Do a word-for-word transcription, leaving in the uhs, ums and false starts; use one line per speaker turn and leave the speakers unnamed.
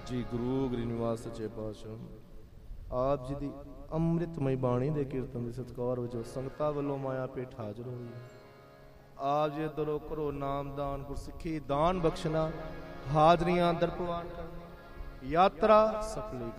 ਜੀ ਗੁਰੂ ਗਰੀਨਿਵਾਸ ਸੱਚੇ ਪਾਤਸ਼ਾਹ ਆਪ ਜੀ ਦੀ ਅੰਮ੍ਰਿਤਮਈ ਬਾਣੀ ਦੇ ਕੀਰਤਨ ਦੇ ਸਤਿਕਾਰ ਵਜੋਂ ਸੰਗਤਾਂ ਵੱਲੋਂ ਮਾਇਆ ਭੇਟ ਹਾਜ਼ਰ ਹੋਈ। ਆਪ ਜੀ ਦਰੋਂ ਕਰੋ ਨਾਮਦਾਨ, ਗੁਰਸਿੱਖੀ ਦਾਨ ਬਖਸ਼ਣਾ, ਹਾਜ਼ਰੀਆਂ ਦਰ ਪ੍ਰਵਾਨ ਕਰਨੀ, ਯਾਤਰਾ ਸਫਲੀ